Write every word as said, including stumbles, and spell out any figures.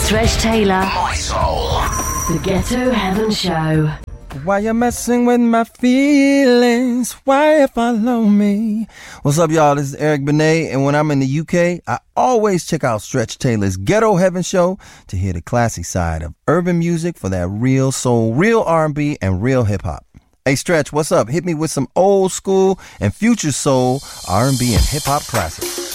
Stretch Taylor. My Soul. The Ghetto Heaven Show. Why you messing with my feelings? Why you follow me? What's up, y'all? This is Eric Benet, and when I'm in the U K, I always check out Stretch Taylor's Ghetto Heaven Show to hear the classic side of urban music for that real soul, real R and B, and real hip-hop. Hey, Stretch, what's up? Hit me with some old school and future soul, R and B, and hip-hop classics.